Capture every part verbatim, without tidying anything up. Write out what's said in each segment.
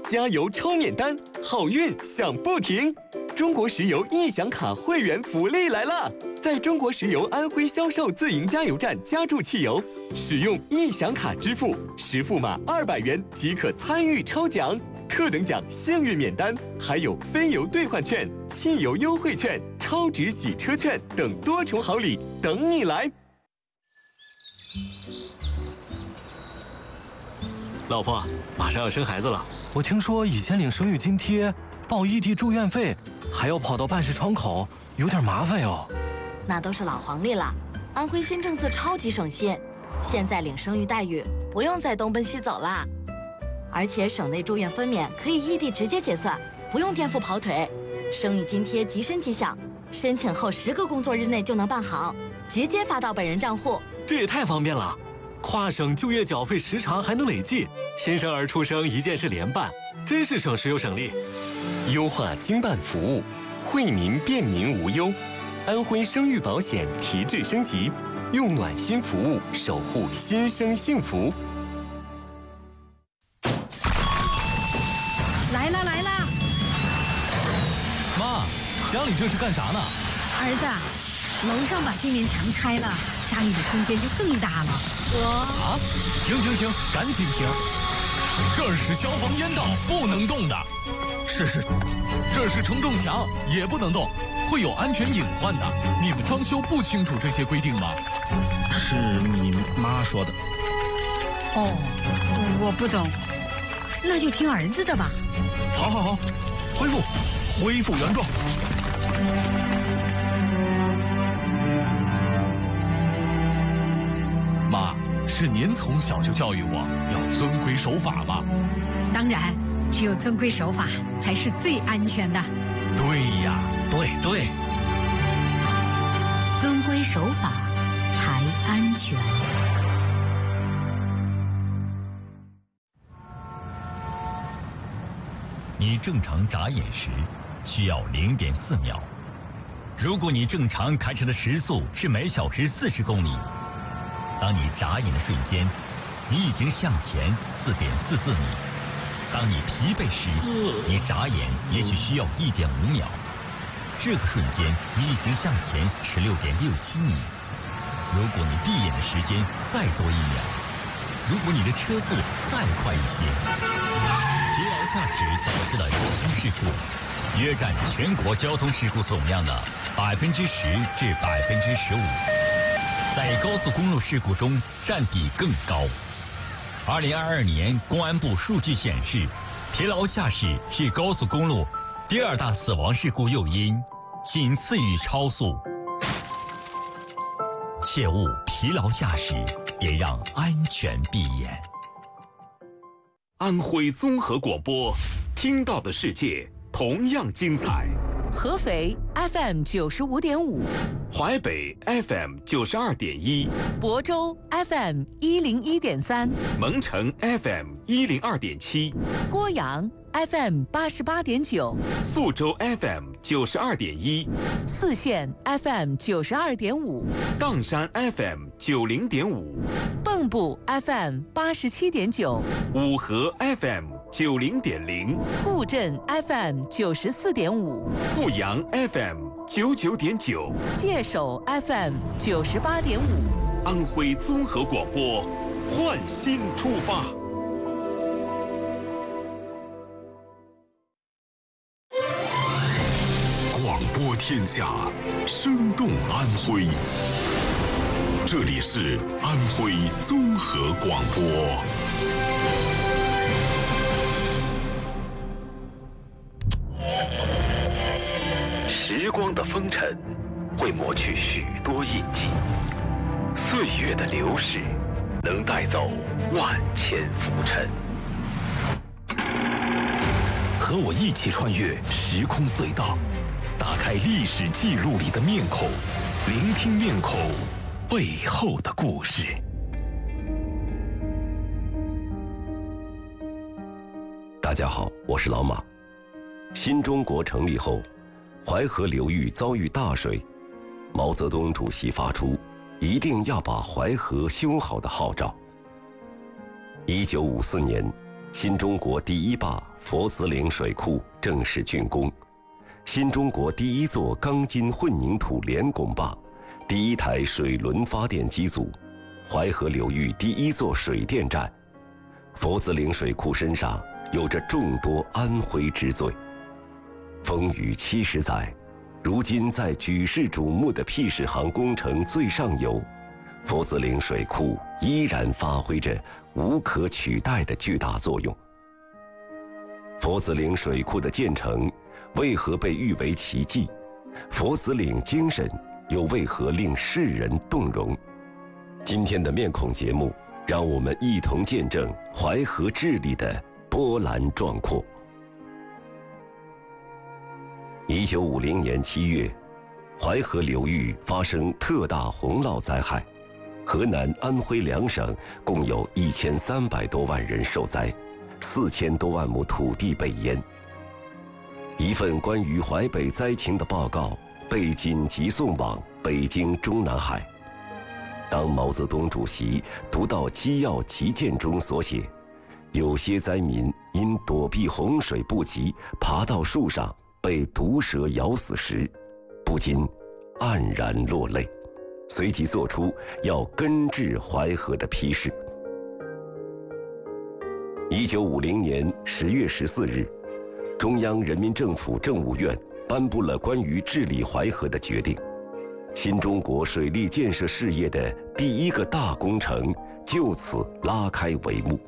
加油抽免单，好运响不停！中国石油易享卡会员福利来了！在中国石油安徽销售自营加油站加注汽油，使用易享卡支付，实付码二百元即可参与抽奖。特等奖幸运免单，还有非油兑换券、汽油优惠券、超值洗车券等多重好礼等你来！ 老婆，马上要生孩子了， 我听说以前领生育津贴、报异地住院费，还要跑到办事窗口，有点麻烦哟。 那都是老黄历了，安徽新政策超级省心，现在领生育待遇不用再东奔西走啦。而且省内住院分娩可以异地直接结算，不用颠覆跑腿。生育津贴即申即享，申请后十个工作日内就能办好，直接发到本人账户。 这也太方便了！跨省就业缴费时长还能累计，新生儿出生一件事联办，真是省时又省力。 优化经办服务，惠民便民无忧。安徽生育保险提质升级，用暖心服务守护新生幸福。 来了来了！ 妈，家里这是干啥呢？ 儿子，楼上把这面墙拆了，家里的空间就更大了。我啊！停停停，赶紧停！这是消防烟道，不能动的。是是，这是承重墙，也不能动，会有安全隐患的。你们装修不清楚这些规定吗？ 是你妈说的。 哦，我不懂，那就听儿子的吧。 好好好，恢复，恢复原状。 妈，是您从小就教育我要遵规守法吗？ 当然，只有遵规守法才是最安全的。 对呀， 对对， 遵规守法才安全。 你正常眨眼时需要零点四秒，如果你正常开车的时速是每小时四十公里。当你眨眼的瞬间，你已经向前 四点四四米。当你疲惫时，你眨眼也许需要 一点五秒。这个瞬间，你已经向前 十六点六七米。如果你闭眼的时间再多一秒，如果你的车速再快一些，疲劳驾驶导致的交通事故约占全国交通事故总量的百分之十至百分之十五。在高速公路事故中占比更高。二零二二年公安部数据显示，疲劳驾驶是高速公路第二大死亡事故诱因，仅次于超速。切勿疲劳驾驶，别让安全闭眼。 安徽综合广播，听到的世界同样精彩。 合肥 F M 九十五点五， 淮北 F M 九十二点一， 亳州 F M 一零一点三， 蒙城 F M 一零二点七， 郭阳 F M 八十八点九， 宿州 F M 九十二点一， 泗县 F M 九十二点五， 砀山 F M 九零点五， 蚌埠 F M 八十七点九， 五河 F M 九零点零， 固镇 F M 九十四点五， 阜阳 F M 九九点九， 界首 F M 九十八点五。 安徽综合广播，焕新出发。 广播天下，生动安徽。这里是安徽综合广播。 时光的风尘会抹去许多印记，岁月的流逝能带走万千浮尘。 和我一起穿越时空隧道，打开历史记录里的面孔，聆听面孔背后的故事。 大家好，我是老马。新中国成立后，淮河流域遭遇大水，毛泽东主席发出一定要把淮河修好的号召。一九五四年， 新中国第一坝佛子岭水库正式竣工，新中国第一座钢筋混凝土连拱坝，第一台水轮发电机组，淮河流域第一座水电站。佛子岭水库身上有着众多安徽之最。风雨七十载，如今在举世瞩目的辟士行工程最上游，佛子岭水库依然发挥着无可取代的巨大作用。佛子岭水库的建成为何被誉为奇迹？佛子岭精神又为何令世人动容？今天的面孔节目，让我们一同见证淮河治理的波澜壮阔。一九五零年七月，淮河流域发生特大洪涝灾害，河南、安徽两省共有一千三百多万人受灾，四千多万亩土地被淹。一份关于淮北灾情的报告被紧急送往北京中南海。当毛泽东主席读到机要急件中所写，有些灾民因躲避洪水不及，爬到树上被毒蛇咬死时，不禁黯然落泪，随即做出要根治淮河的批示。一九五零年十月十四日，中央人民政府政务院颁布了关于治理淮河的决定，新中国水利建设事业的第一个大工程就此拉开帷幕。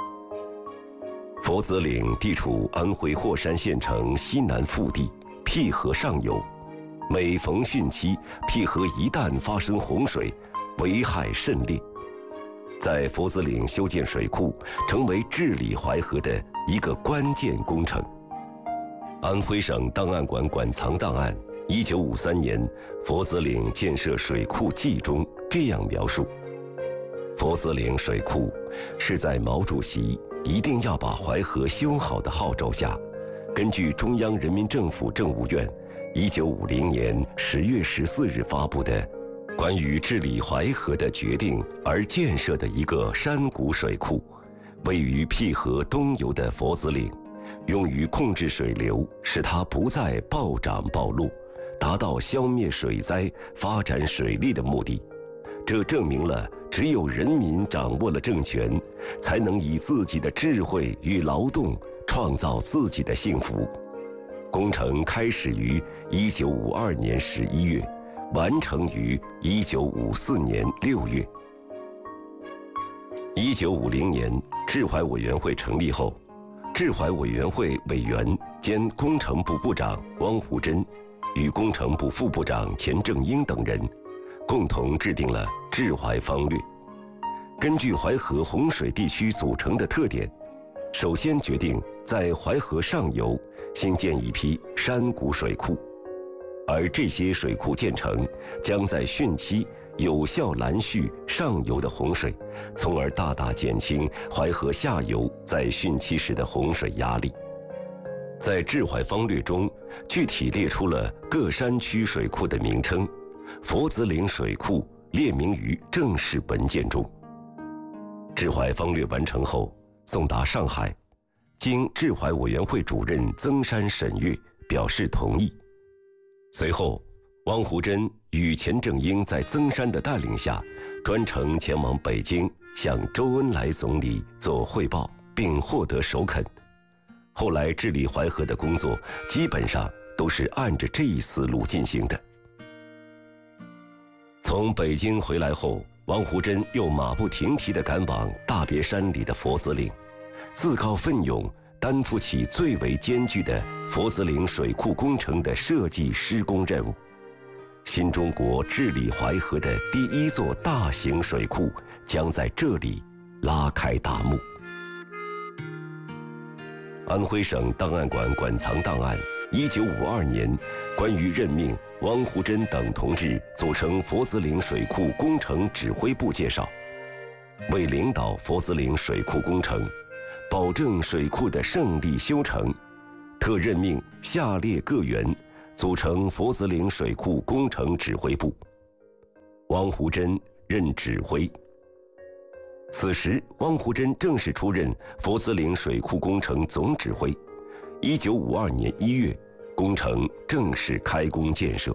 佛子岭地处安徽霍山县城西南腹地，辟河上游，每逢汛期，辟河一旦发生洪水，危害甚烈。在佛子岭修建水库，成为治理淮河的一个关键工程。安徽省档案馆馆藏档案一九五三年佛子岭建设水库记中这样描述：佛子岭水库是在毛主席一定要把淮河修好的号召下，根据中央人民政府政务院一九五零年十月十四日发布的关于治理淮河的决定而建设的一个山谷水库，位于辟河东游的佛子岭，用于控制水流，使它不再暴涨暴落，达到消灭水灾、发展水利的目的。这证明了只有人民掌握了政权，才能以自己的智慧与劳动创造自己的幸福。工程开始于一九五二年十一月，完成于一九五四年六月。一九五零年，治淮委员会成立后，治淮委员会委员兼工程部部长汪湖真与工程部副部长钱正英等人共同制定了治淮方略。根据淮河洪水地区组成的特点，首先决定在淮河上游兴建一批山谷水库，而这些水库建成，将在汛期有效拦蓄上游的洪水，从而大大减轻淮河下游在汛期时的洪水压力。在治淮方略中，具体列出了各山区水库的名称，佛子岭水库列明于正式文件中。治淮方略完成后，送达上海，经治淮委员会主任曾山审阅，表示同意。随后，汪湖真与钱正英在曾山的带领下，专程前往北京，向周恩来总理做汇报，并获得首肯。后来治理淮河的工作基本上都是按着这一思路进行的。从北京回来后，汪湖真又马不停蹄地赶往大别山里的佛子岭，自告奋勇担负起最为艰巨的佛子岭水库工程的设计施工任务。新中国治理淮河的第一座大型水库将在这里拉开大幕。安徽省档案馆馆藏档案一九五二年关于任命汪湖真等同志组成佛子岭水库工程指挥部介绍，为领导佛子岭水库工程，保证水库的胜利修成，特任命下列各员组成佛子岭水库工程指挥部。汪湖真任指挥。 此时，汪湖真正式出任佛子岭水库工程总指挥。一九五二年一月，工程正式开工建设。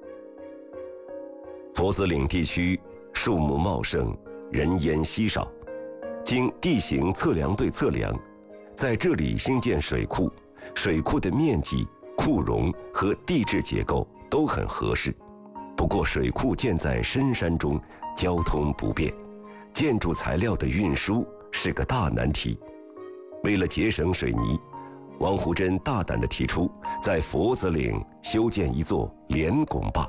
佛子岭地区树木茂盛，人烟稀少。经地形测量队测量，在这里兴建水库，水库的面积、库容和地质结构都很合适。不过，水库建在深山中，交通不便，建筑材料的运输是个大难题。为了节省水泥，汪湖真大胆地提出，在佛子岭修建一座连拱坝。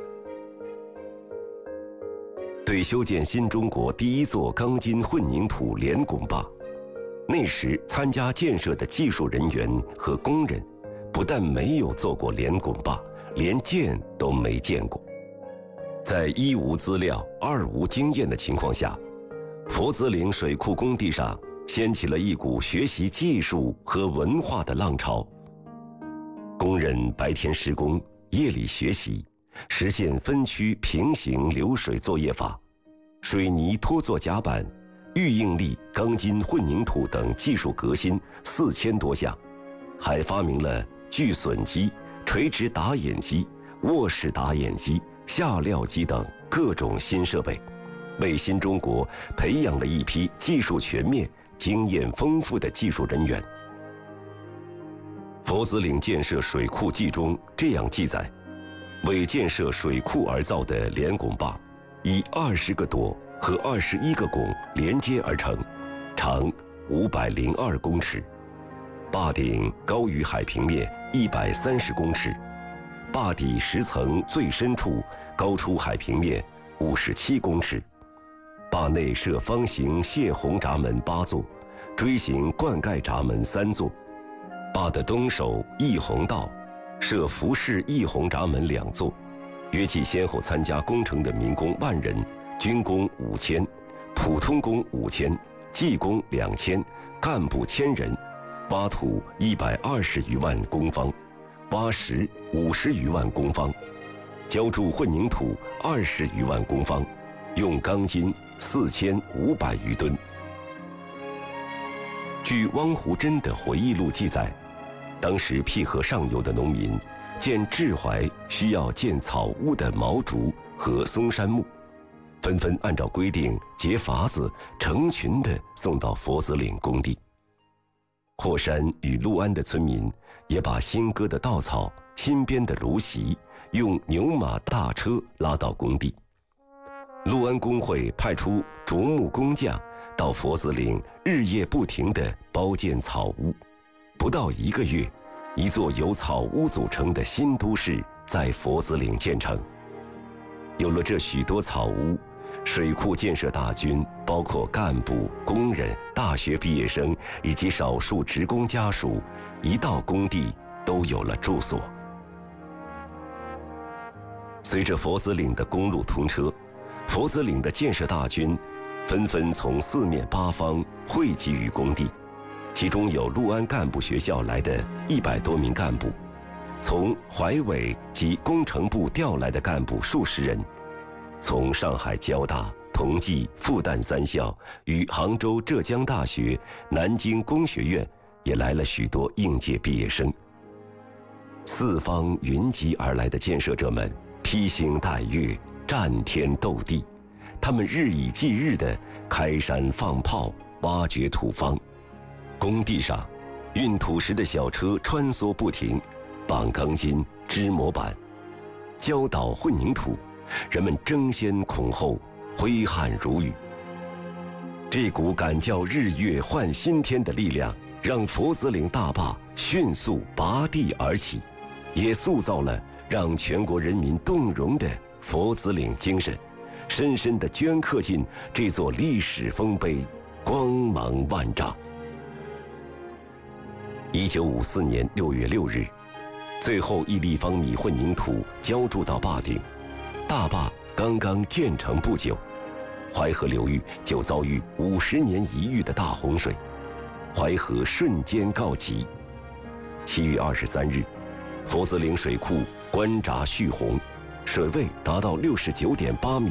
对修建新中国第一座钢筋混凝土连拱坝，那时参加建设的技术人员和工人，不但没有做过连拱坝，连见都没见过。在一无资料、二无经验的情况下，佛子岭水库工地上掀起了一股学习技术和文化的浪潮。工人白天施工，夜里学习，实现分区平行流水作业法，水泥拖做甲板、预应力钢筋混凝土等技术革新四千多项，还发明了锯笋机、垂直打眼机、卧式打眼机、下料机等各种新设备，为新中国培养了一批技术全面、经验丰富的技术人员。佛子岭建设水库记中这样记载：为建设水库而造的连拱坝，以二十个垛和二十一个拱连接而成，长五百零二公尺，坝顶高于海平面一百三十公尺，坝底十层最深处高出海平面五十七公尺。坝内设方形泄洪闸门八座，锥形灌溉闸门三座。坝的东首溢洪道设浮式溢洪闸门两座，约计先后参加工程的民工万人，军工五千，普通工五千，技工两千，干部千人，挖土一百二十余万工方，挖石五十余万工方，浇筑混凝土二十余万工方，用钢筋四千五百余吨。据汪湖真的回忆录记载，当时淠河上游的农民见志怀需要建草屋的毛竹和松杉木，纷纷按照规定结筏子，成群地送到佛子岭工地。霍山与陆安的村民也把新割的稻草、新编的芦席用牛马大车拉到工地。陆安工会派出竹木工匠到佛子岭日夜不停地包建草屋，不到一个月，一座由草屋组成的新都市在佛子岭建成。有了这许多草屋，水库建设大军包括干部、工人、大学毕业生以及少数职工家属，一到工地都有了住所。随着佛子岭的公路通车，佛子岭的建设大军纷纷从四面八方汇集于工地，其中有陆安干部学校来的一百多名干部，从淮委及工程部调来的干部数十人，从上海交大、同济、复旦三校与杭州浙江大学、南京工学院也来了许多应届毕业生。四方云集而来的建设者们披星戴月，战天斗地，他们日以继日地开山放炮，挖掘土方。工地上，运土石的小车穿梭不停，绑钢筋、支模板、浇倒混凝土，人们争先恐后，挥汗如雨。这股敢叫日月换新天的力量，让佛子岭大坝迅速拔地而起，也塑造了让全国人民动容的佛子岭精神，深深地镌刻进这座历史丰碑，光芒万丈。一九五四年六月六日，最后一立方米混凝土浇筑到坝顶，大坝刚刚建成不久，淮河流域就遭遇五十年一遇的大洪水，淮河瞬间告急。七月二十三日，佛子岭水库关闸蓄洪，水位达到六十九点八米，